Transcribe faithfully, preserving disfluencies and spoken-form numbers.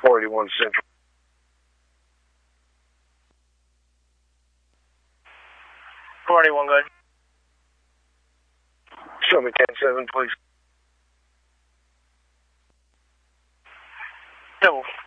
forty-one Central. forty-one, good. Show me ten seven, please. Double.